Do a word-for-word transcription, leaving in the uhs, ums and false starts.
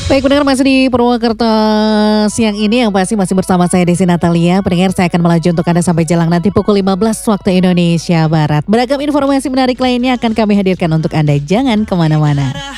Baik pendengar, masih di Purwokerto siang ini yang pasti masih bersama saya Desi Natalia. Pendengar, saya akan melaju untuk Anda sampai jelang nanti pukul lima belas waktu Indonesia Barat. Beragam informasi menarik lainnya akan kami hadirkan untuk Anda, jangan kemana-mana.